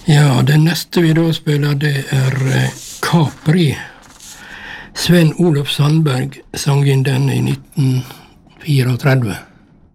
Ja, den neste vi da spiller, det Capri. Sven Olof Sandberg sang inn den i 1934.